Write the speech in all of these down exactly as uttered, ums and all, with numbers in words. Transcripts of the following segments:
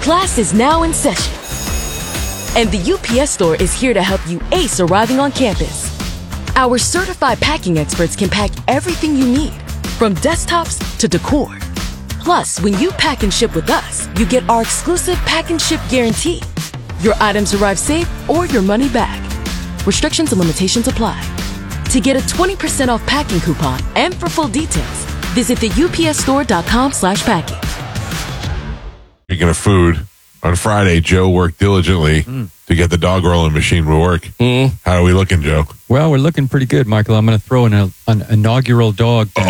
Class is now in session. And the U P S Store is here to help you ace arriving on campus. Our certified packing experts can pack everything you need, from desktops to decor. Plus, when you pack and ship with us, you get our exclusive pack and ship guarantee. Your items arrive safe or your money back. Restrictions and limitations apply. To get a twenty percent off packing coupon and for full details, visit the U P S store dot com slash packing. Speaking of food, on Friday, Joe worked diligently mm. to get the dog rolling machine to work. Mm. How are we looking, Joe? Well, we're looking pretty good, Michael. I'm going to throw in a, an inaugural dog down.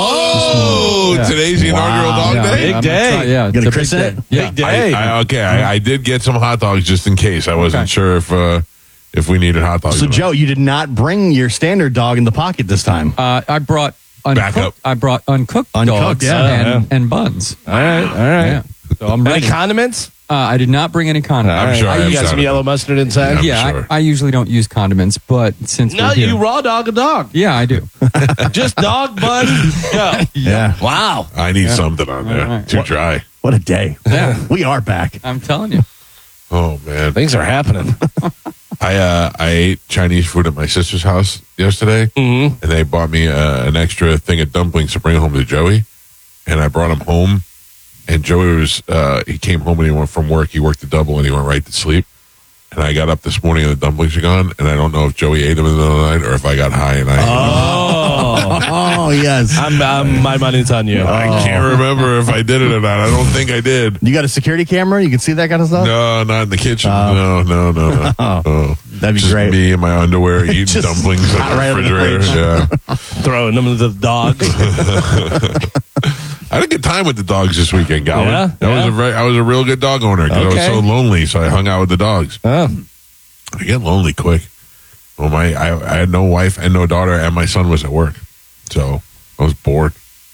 Oh, yeah. Today's the wow. inaugural dog yeah, day? Big day. Try, yeah, it's a big day. day. Yeah. Big day. I, I, okay, I, I did get some hot dogs just in case. I wasn't okay. sure if uh, if we needed hot dogs. So, Joe, you did not bring your standard dog in the pocket this time. Uh, I brought Back up. uncooked. I brought uncooked, Uncooked, dogs yeah. and, Yeah. and buns. All right, all right. Yeah. So I'm ready. Any condiments? Uh, I did not bring any condiments. I'm All sure right. I You have got some soda. yellow mustard inside? I'm yeah, sure. I, I usually don't use condiments, but since No, we're here, you raw dog a dog. yeah, I do. Just dog, bun, go. Yeah. Wow. I need something on there. All right. Too dry. What a day. Yeah. We are back. I'm telling you. Oh, man. Things are happening. I uh, I ate Chinese food at my sister's house yesterday, Mm-hmm. and they bought me uh, an extra thing of dumplings to bring home to Joey, and I brought him home, and Joey was, uh, he came home and he went from work, he worked a double, and he went right to sleep, and I got up this morning and the dumplings are gone, and I don't know if Joey ate them in the middle of the night or if I got high and I ate them. Oh. Oh, yes. I'm, I'm, my money's on you. I can't remember if I did it or not. I don't think I did. You got a security camera? You can see that kind of stuff? No, not in the kitchen. Oh. no, no, no, no. Oh, Oh. that'd be Just great. me in my underwear eating Just dumplings in the right out of the refrigerator. fridge. Yeah. Throwing them to the dogs. I had a good time with the dogs this weekend, Galvin. Yeah, that was yeah. a very, I was a real good dog owner because Okay. I was so lonely, so I hung out with the dogs. Oh. I get lonely quick. Well, my I, I had no wife and no daughter, and my son was at work, so I was bored.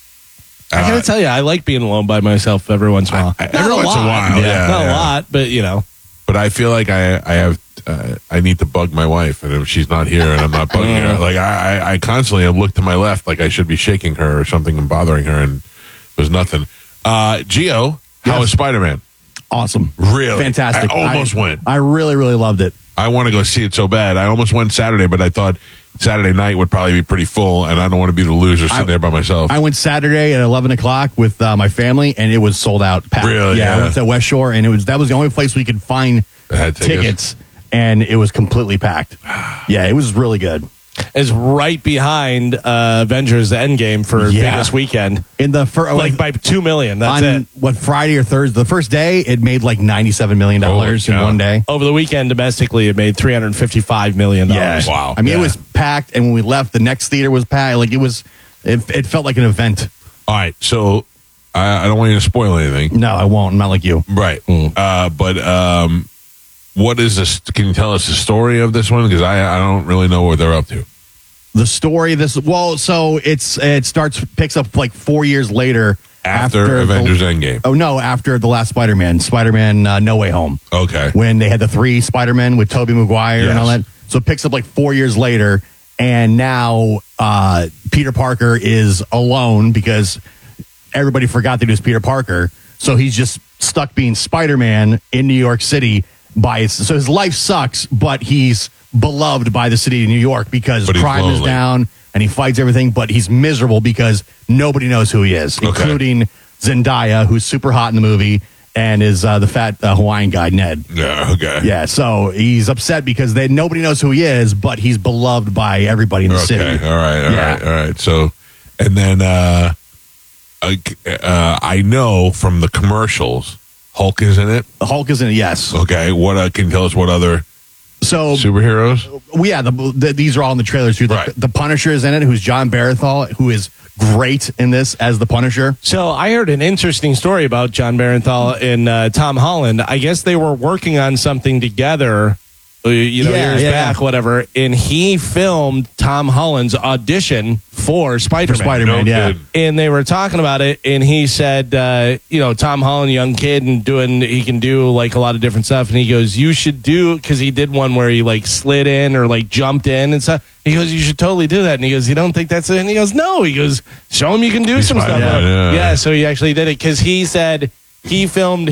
I gotta Uh, tell you, I like being alone by myself every once in a while. I- Not every a once in a lot. while, yeah, Not yeah. a lot, but you know. But I feel like I I have uh, I need to bug my wife, and if she's not here and I'm not bugging her, like I, I I constantly have looked to my left, like I should be shaking her or something and bothering her, and there's nothing. Uh, Gio, how Yes. was Spider-Man? Awesome. Really? Fantastic. I almost went. I really, really loved it. I want to go see it so bad. I almost went Saturday, but I thought Saturday night would probably be pretty full, and I don't want to be the loser sitting I- there by myself. I went Saturday at eleven o'clock with uh, my family, and it was sold out. Packed. Really? Yeah, Yeah. I went to West Shore, and it was that was the only place we could find I had tickets. tickets, and it was completely packed. Yeah, it was really good. Is right behind uh, Avengers Endgame for Yeah. biggest weekend. In the fir- Like by two million. That's on it. what Friday or Thursday, the first day, it made like ninety-seven million dollars Holy in cow. one day. Over the weekend, domestically, it made three hundred fifty-five million dollars. Wow. I mean, Yeah. it was packed, and when we left, the next theater was packed. Like it was, it, it felt like an event. All right, so I, I don't want you to spoil anything. No, I won't. I'm not like you. Right. Uh, but um, what is this? Can you tell us the story of this one? Because I, I don't really know what they're up to. The story, this well, so it's it starts picks up like four years later After, the- Avengers Endgame. Oh no, after the last Spider-Man, Spider-Man uh, No Way Home, Okay. when they had the three Spider-Men with Tobey Maguire and all Yes. that. So it picks up like four years later, and now uh, Peter Parker is alone because everybody forgot that he was Peter Parker. So he's just stuck being Spider-Man in New York City. By his, so his life sucks, but he's beloved by the city of New York because But he's crime is lonely. down and he fights everything. But he's miserable because nobody knows who he is, Okay. including Zendaya, who's super hot in the movie, and is uh, the fat uh, Hawaiian guy Ned. Yeah. Okay. Yeah, so he's upset because they nobody knows who he is, but he's beloved by everybody in the Okay. city. All right. All Yeah. right. All right. So, and then uh, uh, uh, I know from the commercials, Hulk is in it. The Hulk is in it, yes. Okay. What uh, can you tell us? What other So superheroes? well, yeah, the, the, these are all in the trailers too. The, Right. the Punisher is in it, who's John Barathol, who is great in this as the Punisher. So I heard an interesting story about John Barenthal and uh, Tom Holland. I guess they were working on something together, uh, you know, Yeah, years yeah, back, yeah. whatever. And he filmed Tom Holland's audition for Spider-Man. For Spider-Man, No yeah. kid. And they were talking about it, and he said, uh, you know, Tom Holland, young kid, and doing, he can do like a lot of different stuff. And he goes, you should do, because he did one where he like slid in or like jumped in and stuff. He goes, you should totally do that. And he goes, you don't think that's it? And he goes, no. He goes, show him you can do He's some stuff. Spider-Man, yeah. yeah, so he actually did it because he said he filmed